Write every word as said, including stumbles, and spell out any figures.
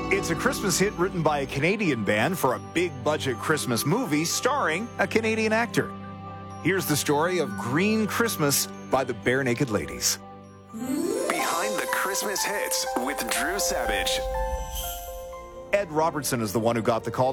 It's a Christmas hit written by a Canadian band for a big-budget Christmas movie starring a Canadian actor. Here's the story of Green Christmas by the Barenaked Ladies. Behind the Christmas hits with Drew Savage. Ed Robertson is the one who got the call